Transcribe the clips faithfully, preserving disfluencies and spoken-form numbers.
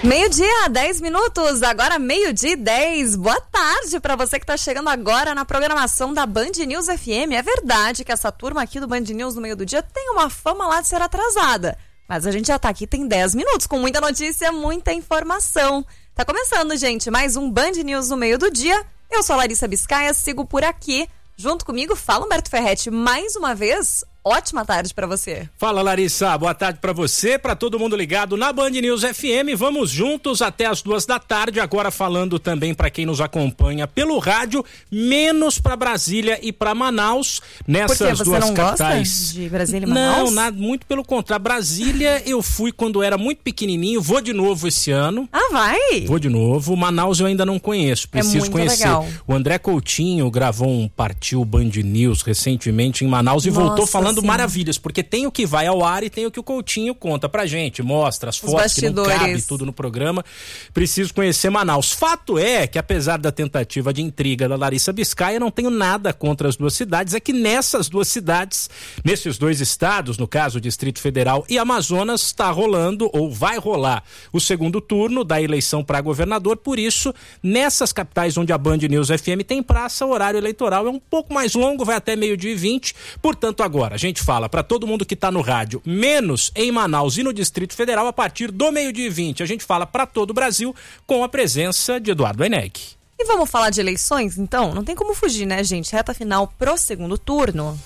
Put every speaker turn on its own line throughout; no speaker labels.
Meio-dia, dez minutos, agora meio-dia e dez. Boa tarde para você que está chegando agora na programação da Band News F M. É verdade que essa turma aqui do Band News no meio do dia tem uma fama lá de ser atrasada, mas a gente já tá aqui tem dez minutos com muita notícia, muita informação. Tá começando, gente, mais um Band News no meio do dia. Eu sou a Larissa Biscaia, sigo por aqui. Junto comigo, fala Humberto Ferretti, mais uma vez. Ótima tarde para você.
Fala, Larissa, boa tarde para você, para todo mundo ligado na Band News F M. Vamos juntos até as duas da tarde, agora falando também para quem nos acompanha pelo rádio, menos para Brasília e para Manaus, nessas
Por quê? Você
duas
não
capitais.
Gosta de Brasília e Manaus?
Não, nada, muito pelo contrário. Brasília eu fui quando era muito pequenininho, vou de novo esse ano.
Ah, vai?
Vou de novo. Manaus eu ainda não conheço, preciso
é muito
conhecer.
Legal.
O André Coutinho gravou um Partiu Band News recentemente em Manaus e Nossa, voltou falando Sim. maravilhas, porque tem o que vai ao ar e tem o que o Coutinho conta pra gente, mostra as
Os
fotos
bastidores.
Que não cabe tudo no programa. Preciso conhecer Manaus. Fato é que, apesar da tentativa de intriga da Larissa Biscaia, não tenho nada contra as duas cidades, é que nessas duas cidades, nesses dois estados, no caso Distrito Federal e Amazonas, está rolando ou vai rolar o segundo turno da eleição para governador. Por isso, nessas capitais onde a Band News F M tem praça, o horário eleitoral é um pouco mais longo, vai até meio-dia e vinte. Portanto, agora a gente fala para todo mundo que está no rádio, menos em Manaus e no Distrito Federal, a partir do meio-dia e vinte. A gente fala para todo o Brasil com a presença de Eduardo Eneg.
E vamos falar de eleições, então? Não tem como fugir, né, gente? Reta final pro segundo turno.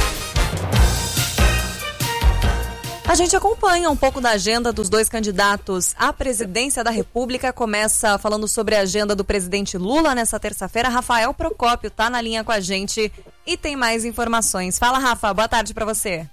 A gente acompanha um pouco da agenda dos dois candidatos à presidência da República. Começa falando sobre a agenda do presidente Lula nessa terça-feira. Rafael Procópio tá na linha com a gente e tem mais informações. Fala, Rafa, boa tarde para você.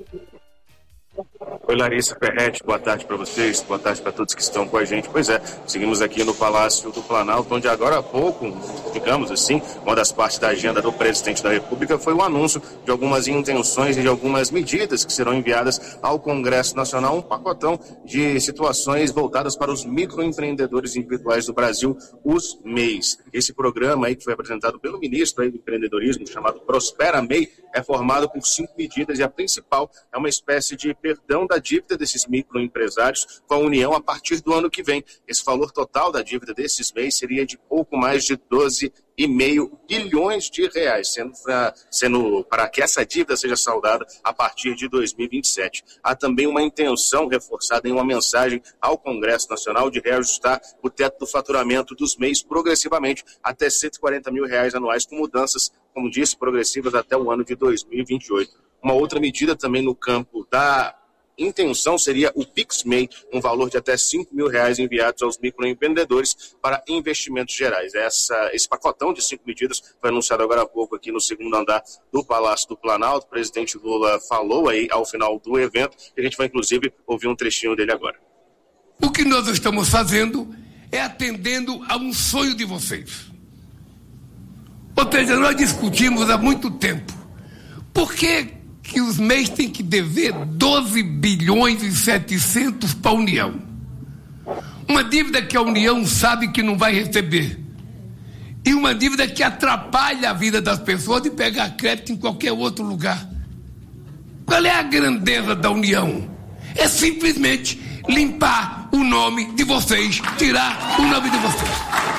Oi, Larissa Ferretti, boa tarde para vocês, boa tarde para todos que estão com a gente. Pois é, seguimos aqui no Palácio do Planalto, onde agora há pouco, digamos assim, uma das partes da agenda do presidente da República foi o anúncio de algumas intenções e de algumas medidas que serão enviadas ao Congresso Nacional, um pacotão de situações voltadas para os microempreendedores individuais do Brasil, os M E Is. Esse programa aí que foi apresentado pelo ministro aí do empreendedorismo, chamado Prospera M E I, é formado por cinco medidas e a principal é uma espécie de perdão da dívida desses microempresários com a União a partir do ano que vem. Esse valor total da dívida desses M E Is seria de pouco mais de doze vírgula cinco bilhões de reais, sendo para sendo para que essa dívida seja saldada a partir de dois mil e vinte e sete. Há também uma intenção reforçada em uma mensagem ao Congresso Nacional de reajustar o teto do faturamento dos M E Is progressivamente até cento e quarenta mil reais anuais, com mudanças, como disse, progressivas até o ano de dois mil e vinte e oito. Uma outra medida também no campo da intenção seria o Pix M E I, um valor de até cinco mil reais enviados aos microempreendedores para investimentos gerais. Essa, esse pacotão de cinco medidas foi anunciado agora há pouco aqui no segundo andar do Palácio do Planalto. O presidente Lula falou aí ao final do evento, e a gente vai inclusive ouvir um trechinho dele agora.
O que nós estamos fazendo é atendendo a um sonho de vocês. Ou seja, nós discutimos há muito tempo por que que os M E Is têm que dever doze bilhões e setecentos para a União. Uma dívida que a União sabe que não vai receber. E uma dívida que atrapalha a vida das pessoas de pegar crédito em qualquer outro lugar. Qual é a grandeza da União? É simplesmente limpar o nome de vocês, tirar o nome de vocês.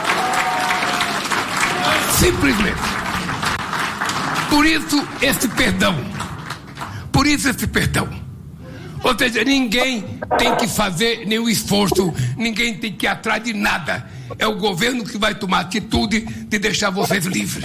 Simplesmente. Por isso, esse perdão. Por isso esse perdão. Ou seja, ninguém tem que fazer nenhum esforço, ninguém tem que ir atrás de nada. É o governo que vai tomar atitude de deixar vocês livres.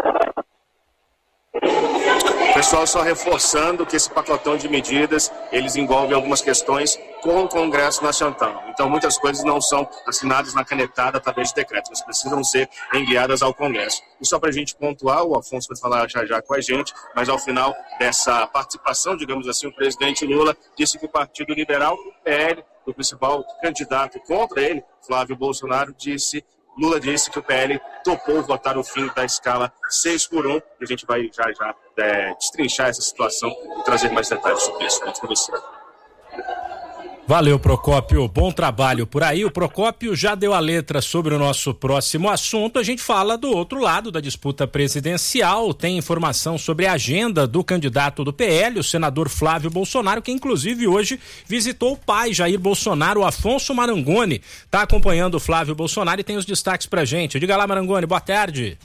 Pessoal, só reforçando que esse pacotão de medidas, eles envolvem algumas questões com o Congresso Nacional. Então, muitas coisas não são assinadas na canetada através de decreto, mas precisam ser enviadas ao Congresso. E só para a gente pontuar, o Afonso vai falar já já com a gente, mas ao final dessa participação, digamos assim, o presidente Lula disse que o Partido Liberal, o P L, o principal candidato contra ele, Flávio Bolsonaro, disse... Lula disse que o P L topou votar o fim da escala seis por um, e a gente vai já já é, destrinchar essa situação e trazer mais detalhes sobre isso. Vamos com você.
Valeu, Procópio. Bom trabalho por aí. O Procópio já deu a letra sobre o nosso próximo assunto. A gente fala do outro lado da disputa presidencial. Tem informação sobre a agenda do candidato do P L, o senador Flávio Bolsonaro, que inclusive hoje visitou o pai, Jair Bolsonaro, o Afonso Marangoni. Está acompanhando o Flávio Bolsonaro e tem os destaques pra gente. Diga lá, Marangoni, boa tarde.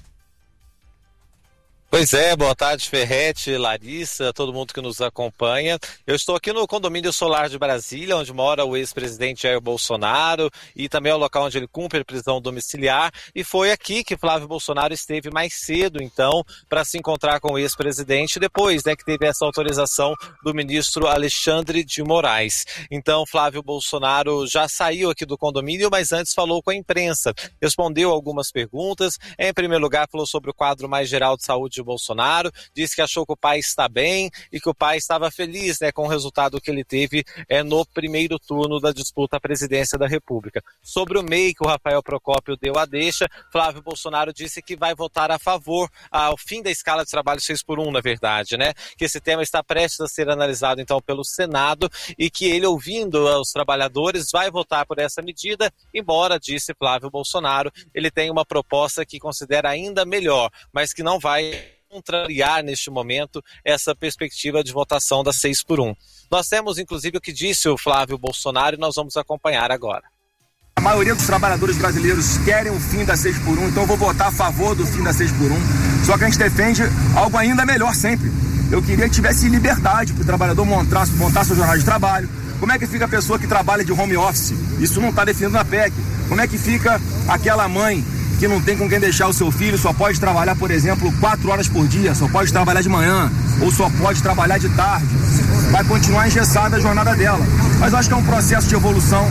Pois é, boa tarde, Ferretti, Larissa, todo mundo que nos acompanha. Eu estou aqui no condomínio solar de Brasília, onde mora o ex-presidente Jair Bolsonaro, e também é o local onde ele cumpre prisão domiciliar, e foi aqui que Flávio Bolsonaro esteve mais cedo, então, para se encontrar com o ex-presidente, depois, né, que teve essa autorização do ministro Alexandre de Moraes. Então, Flávio Bolsonaro já saiu aqui do condomínio, mas antes falou com a imprensa, respondeu algumas perguntas. Em primeiro lugar, falou sobre o quadro mais geral de saúde de Bolsonaro, disse que achou que o pai está bem e que o pai estava feliz, né, com o resultado que ele teve é, no primeiro turno da disputa à presidência da República. Sobre o M E I, que o Rafael Procópio deu a deixa, Flávio Bolsonaro disse que vai votar a favor ao fim da escala de trabalho seis por um, na verdade, né, que esse tema está prestes a ser analisado então pelo Senado e que ele, ouvindo os trabalhadores, vai votar por essa medida, embora, disse Flávio Bolsonaro, ele tem uma proposta que considera ainda melhor, mas que não vai contrariar neste momento essa perspectiva de votação da seis por um. Nós temos inclusive o que disse o Flávio Bolsonaro e nós vamos acompanhar agora.
A maioria dos trabalhadores brasileiros querem o fim da seis por um, então eu vou votar a favor do fim da seis por um, só que a gente defende algo ainda melhor sempre. Eu queria que tivesse liberdade para o trabalhador montar, montar seu jornal de trabalho. Como é que fica a pessoa que trabalha de home office? Isso não está definido na P E C. Como é que fica aquela mãe que não tem com quem deixar o seu filho, só pode trabalhar, por exemplo, quatro horas por dia, só pode trabalhar de manhã, ou só pode trabalhar de tarde? Vai continuar engessada a jornada dela. Mas eu acho que é um processo de evolução.